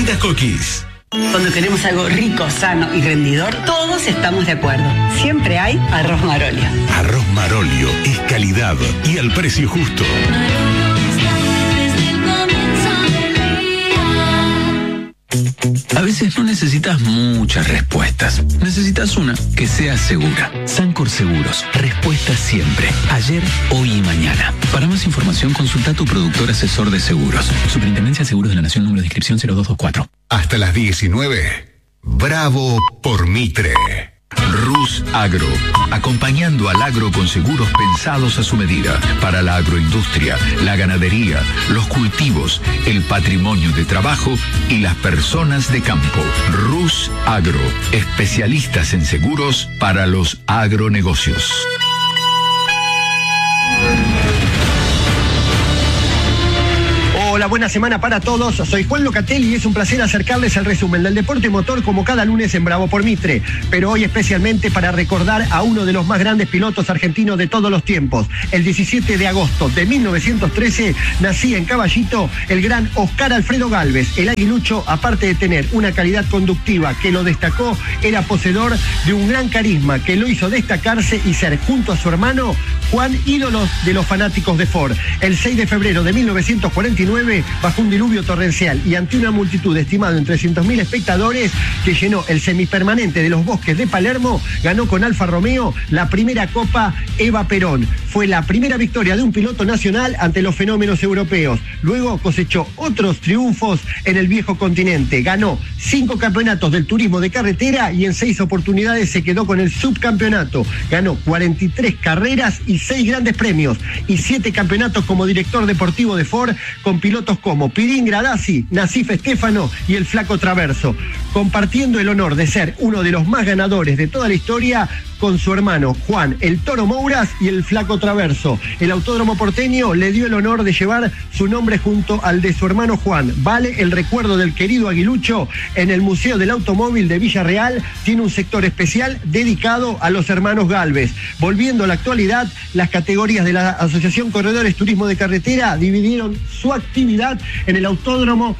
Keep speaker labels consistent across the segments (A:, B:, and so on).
A: Vida Cookies.
B: Cuando queremos algo rico, sano y rendidor, todos estamos de acuerdo. Siempre hay Arroz Marolio.
A: Arroz Marolio es calidad y al precio justo.
C: A veces no necesitas muchas respuestas. Necesitas una que sea segura. Sancor Seguros. Respuesta siempre. Ayer, hoy y mañana. Para más información, consulta a tu productor asesor de seguros. Superintendencia de Seguros de la Nación, número de inscripción 0224.
A: Hasta las 19. Bravo por Mitre. Rus Agro, acompañando al agro con seguros pensados a su medida, para la agroindustria, la ganadería, los cultivos, el patrimonio de trabajo y las personas de campo. Rus Agro, especialistas en seguros para los agronegocios.
D: Hola, buena semana para todos. Soy Juan Locatelli y es un placer acercarles el resumen del deporte motor como cada lunes en Bravo por Mitre. Pero hoy especialmente para recordar a uno de los más grandes pilotos argentinos de todos los tiempos. El 17 de agosto de 1913 nacía en Caballito el gran Oscar Alfredo Gálvez. El aguilucho, aparte de tener una calidad conductiva que lo destacó, era poseedor de un gran carisma que lo hizo destacarse y ser, junto a su hermano Juan, ídolos de los fanáticos de Ford. El 6 de febrero de 1949, bajo un diluvio torrencial y ante una multitud estimada en 300.000 espectadores que llenó el semipermanente de los Bosques de Palermo, ganó con Alfa Romeo la primera Copa Eva Perón. Fue la primera victoria de un piloto nacional ante los fenómenos europeos. Luego cosechó otros triunfos en el viejo continente. Ganó 5 campeonatos del turismo de carretera y en 6 oportunidades se quedó con el subcampeonato. Ganó 43 carreras y 6 grandes premios y 7 campeonatos como director deportivo de Ford con pilotos como Pirín Gradasi, Nasif Estefano y el Flaco Traverso, compartiendo el honor de ser uno de los más ganadores de toda la historia con su hermano Juan el Toro Mouras y el Flaco Traverso. El Autódromo porteño le dio el honor de llevar su nombre junto al de su hermano Juan. Vale el recuerdo del querido aguilucho. En el Museo del Automóvil de Villarreal tiene un sector especial dedicado a los hermanos Gálvez. Volviendo a la actualidad, las categorías de la Asociación Corredores Turismo de Carretera dividieron su actividad en el Autódromo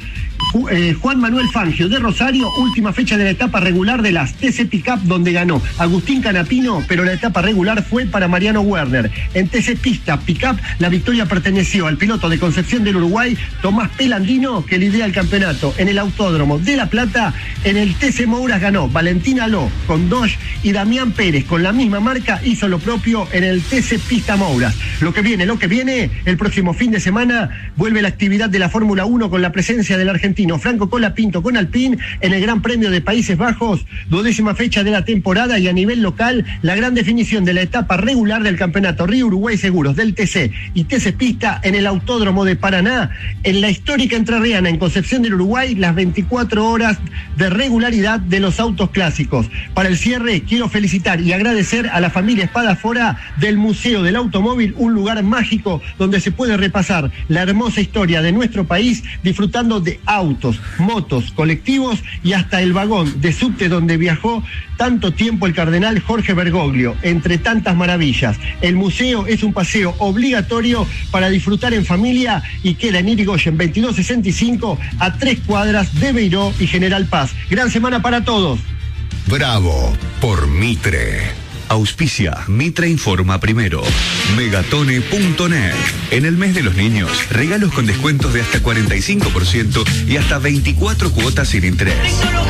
D: Juan Manuel Fangio de Rosario, última fecha de la etapa regular de las TC Pickup, donde ganó Agustín Canapino, pero la etapa regular fue para Mariano Werner. En TC Pista Pickup, la victoria perteneció al piloto de Concepción del Uruguay, Tomás Pelandino, que lidera el campeonato. En el Autódromo de La Plata, en el TC Mouras ganó Valentín Aló con Dodge y Damián Pérez con la misma marca hizo lo propio en el TC Pista Mouras. Lo que viene, el próximo fin de semana vuelve la actividad de la Fórmula 1 con la presencia del argentino Franco Colapinto con Alpine en el Gran Premio de Países Bajos, 12ª fecha de la temporada, y a nivel local la gran definición de la etapa regular del campeonato Río Uruguay Seguros del TC y TC Pista en el Autódromo de Paraná. En la histórica entrerriana en Concepción del Uruguay, las 24 horas de regularidad de los autos clásicos. Para el cierre quiero felicitar y agradecer a la familia Espadafora del Museo del Automóvil, un lugar mágico donde se puede repasar la hermosa historia de nuestro país disfrutando de autos, motos, colectivos y hasta el vagón de subte donde viajó tanto tiempo el cardenal Jorge Bergoglio, entre tantas maravillas. El museo es un paseo obligatorio para disfrutar en familia y queda en Irigoyen 2265 a 3 cuadras de Beiró y General Paz. Gran semana para todos.
A: Bravo por Mitre. Auspicia Mitre Informa Primero. Megatone.net. En el mes de los niños, regalos con descuentos de hasta 45% y hasta 24 cuotas sin interés.